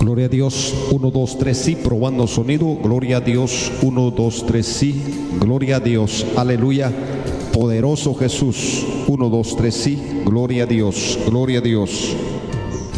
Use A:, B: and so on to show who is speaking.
A: Gloria a Dios. 1, 2, 3, sí. Probando sonido. Gloria a Dios. 1, 2, 3, sí. Gloria a Dios. Aleluya. Poderoso Jesús. 1, 2, 3, sí. Gloria a Dios. Gloria a Dios.